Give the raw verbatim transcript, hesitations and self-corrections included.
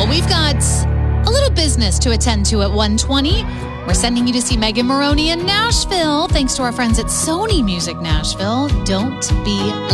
we've got a little business to attend to at one twenty. We're sending you to see Megan Moroney in Nashville, thanks to our friends at Sony Music Nashville. Don't be